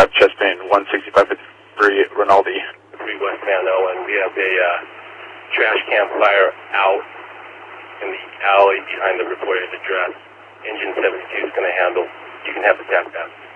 chest pain, 16553 Rinaldi. 3 West Mano, and we have a trash can fire out in the alley behind the reported address. Engine 72 is going to handle. You can have the tap out.